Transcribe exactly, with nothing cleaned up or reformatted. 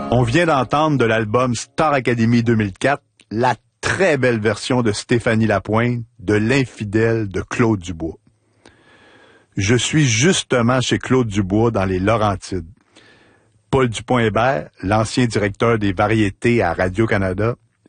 On vient d'entendre de l'album Star Academy deux mille quatre la très belle version de Stéphanie Lapointe de L'Infidèle de Claude Dubois. Je suis justement chez Claude Dubois dans les Laurentides. Paul Dupont-Hébert, l'ancien directeur des variétés à Radio-Canada,